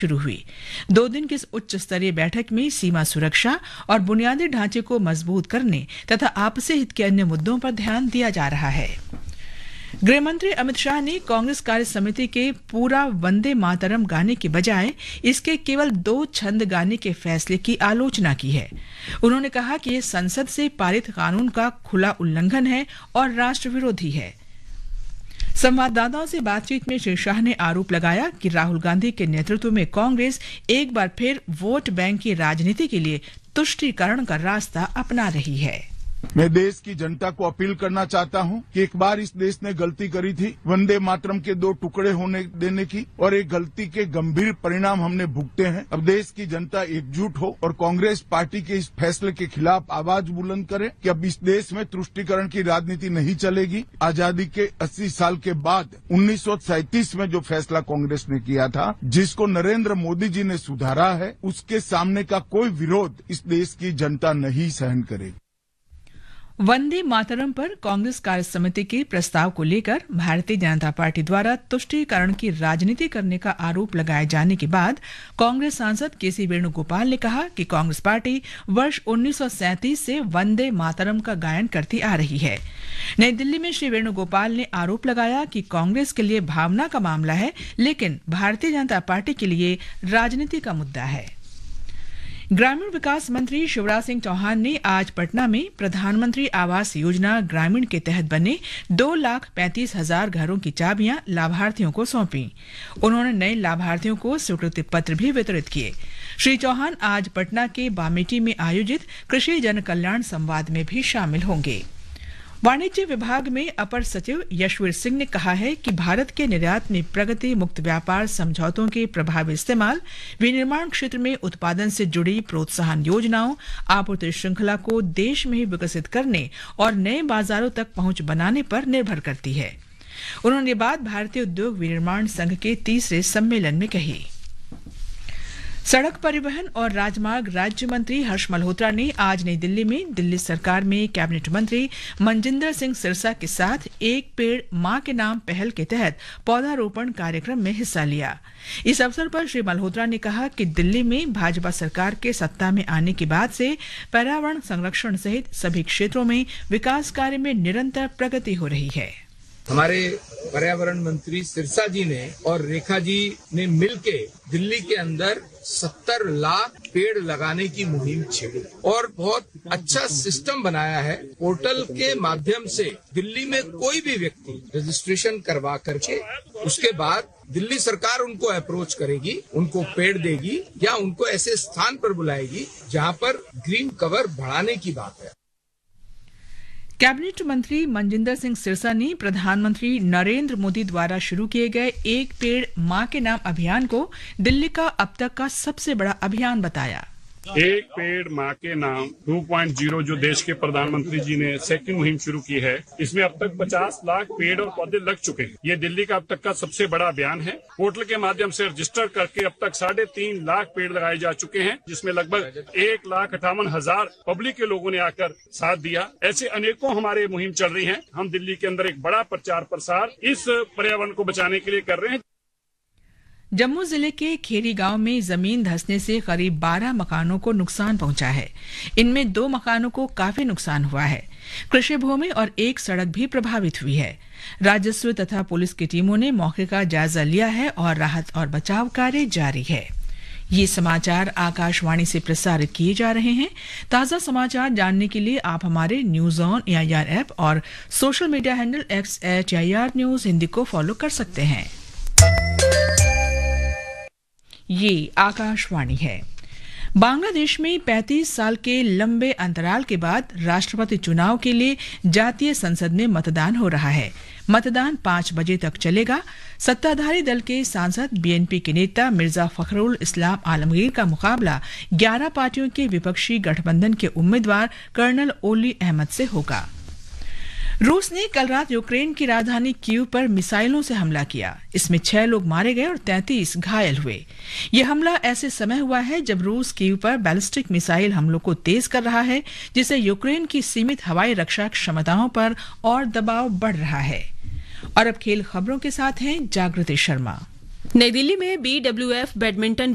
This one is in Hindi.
शुरू हुई। 2 दिन की इस उच्च स्तरीय बैठक में सीमा सुरक्षा और बुनियादी ढांचे को मजबूत करने तथा आपसी हित के अन्य मुद्दों पर ध्यान दिया जा रहा है। गृहमंत्री अमित शाह ने कांग्रेस कार्य समिति के पूरा वंदे मातरम गाने के बजाय इसके केवल 2 छंद गाने के फैसले की आलोचना की है। उन्होंने कहा कि यह संसद से पारित कानून का खुला उल्लंघन है और राष्ट्र विरोधी है। संवाददाताओं से बातचीत में श्री शाह ने आरोप लगाया कि राहुल गांधी के नेतृत्व में कांग्रेस एक बार फिर वोट बैंक की राजनीति के लिए तुष्टीकरण का रास्ता अपना रही है। मैं देश की जनता को अपील करना चाहता हूं कि एक बार इस देश ने गलती करी थी वंदे मातरम के 2 टुकड़े होने देने की, और एक गलती के गंभीर परिणाम हमने भुगते हैं। अब देश की जनता एकजुट हो और कांग्रेस पार्टी के इस फैसले के खिलाफ आवाज बुलंद करे कि अब इस देश में तुष्टीकरण की राजनीति नहीं चलेगी। आजादी के 80 साल के बाद 1937 में जो फैसला कांग्रेस ने किया था, जिसको नरेंद्र मोदी जी ने सुधारा है, उसके सामने का कोई विरोध इस देश की जनता नहीं सहन करेगी। वंदे मातरम पर कांग्रेस कार्य समिति के प्रस्ताव को लेकर भारतीय जनता पार्टी द्वारा तुष्टीकरण की राजनीति करने का आरोप लगाए जाने के बाद कांग्रेस सांसद केसी वेणुगोपाल ने कहा कि कांग्रेस पार्टी वर्ष 1937 से वंदे मातरम का गायन करती आ रही है। नई दिल्ली में श्री वेणुगोपाल ने आरोप लगाया कि कांग्रेस के लिए भावना का मामला है, लेकिन भारतीय जनता पार्टी के लिए राजनीति का मुद्दा है। ग्रामीण विकास मंत्री शिवराज सिंह चौहान ने आज पटना में प्रधानमंत्री आवास योजना ग्रामीण के तहत बने 2,35,000 घरों की चाबियां लाभार्थियों को सौंपी। उन्होंने नए लाभार्थियों को स्वीकृति पत्र भी वितरित किए। श्री चौहान आज पटना के बामेटी में आयोजित कृषि जन कल्याण संवाद में भी शामिल होंगे। वाणिज्य विभाग में अपर सचिव यशवीर सिंह ने कहा है कि भारत के निर्यात में प्रगति मुक्त व्यापार समझौतों के प्रभावी इस्तेमाल, विनिर्माण क्षेत्र में उत्पादन से जुड़ी प्रोत्साहन योजनाओं, आपूर्ति श्रृंखला को देश में ही विकसित करने और नए बाजारों तक पहुंच बनाने पर निर्भर करती है। उन्होंने ये बात भारतीय उद्योग विनिर्माण संघ के 3रे सम्मेलन में कही। सड़क परिवहन और राजमार्ग राज्य मंत्री हर्ष मल्होत्रा ने आज नई दिल्ली में दिल्ली सरकार में कैबिनेट मंत्री मनजिंदर सिंह सिरसा के साथ एक पेड़ मां के नाम पहल के तहत पौधारोपण कार्यक्रम में हिस्सा लिया। इस अवसर पर श्री मल्होत्रा ने कहा कि दिल्ली में भाजपा सरकार के सत्ता में आने के बाद से पर्यावरण संरक्षण सहित सभी क्षेत्रों में विकास कार्य में निरंतर प्रगति हो रही है। हमारे पर्यावरण मंत्री सिरसा जी ने और रेखा जी ने मिलके दिल्ली के अंदर 70 लाख पेड़ लगाने की मुहिम छेड़ी और बहुत अच्छा सिस्टम बनाया है। पोर्टल के माध्यम से दिल्ली में कोई भी व्यक्ति रजिस्ट्रेशन करवा करके उसके बाद दिल्ली सरकार उनको अप्रोच करेगी, उनको पेड़ देगी या उनको ऐसे स्थान पर बुलाएगी जहां पर ग्रीन कवर बढ़ाने की बात है। कैबिनेट मंत्री मनजिंदर सिंह सिरसा ने प्रधानमंत्री नरेंद्र मोदी द्वारा शुरू किए गए एक पेड़ मां के नाम अभियान को दिल्ली का अब तक का सबसे बड़ा अभियान बताया। एक पेड़ मां के नाम 2.0 जो देश के प्रधानमंत्री जी ने सेकंड मुहिम शुरू की है, इसमें अब तक 50 लाख पेड़ और पौधे लग चुके हैं। ये दिल्ली का अब तक का सबसे बड़ा अभियान है। पोर्टल के माध्यम से रजिस्टर करके अब तक 3.5 लाख पेड़ लगाए जा चुके हैं, जिसमें लगभग 1,58,000 पब्लिक के लोगों ने आकर साथ दिया। ऐसे अनेकों हमारे मुहिम चल रही है। हम दिल्ली के अंदर एक बड़ा प्रचार प्रसार इस पर्यावरण को बचाने के लिए कर रहे हैं। जम्मू जिले के खेरी गांव में जमीन धंसने से करीब 12 मकानों को नुकसान पहुंचा है। इनमें 2 मकानों को काफी नुकसान हुआ है। कृषि भूमि और एक सड़क भी प्रभावित हुई है। राजस्व तथा पुलिस की टीमों ने मौके का जायजा लिया है और राहत और बचाव कार्य जारी है। ये समाचार आकाशवाणी से प्रसारित किए जा रहे हैं। ताजा समाचार जानने के लिए आप हमारे न्यूज ऑन AIR ऐप और social media handle X@AIR News Hindi को फॉलो कर सकते हैं। ये आकाशवाणी है। बांग्लादेश में 35 साल के लंबे अंतराल के बाद राष्ट्रपति चुनाव के लिए जातीय संसद में मतदान हो रहा है। मतदान 5 बजे तक चलेगा। सत्ताधारी दल के सांसद BNP के नेता मिर्जा फखरुल इस्लाम आलमगीर का मुकाबला 11 पार्टियों के विपक्षी गठबंधन के उम्मीदवार कर्नल ओली अहमद से होगा। रूस ने कल रात यूक्रेन की राजधानी कीव पर मिसाइलों से हमला किया। इसमें 6 लोग मारे गए और 33 घायल हुए। यह हमला ऐसे समय हुआ है जब रूस कीव पर बैलिस्टिक मिसाइल हमलों को तेज कर रहा है, जिससे यूक्रेन की सीमित हवाई रक्षा क्षमताओं पर और दबाव बढ़ रहा है। और अब खेल खबरों के साथ हैं जागृति शर्मा। नई दिल्ली में BWF बैडमिंटन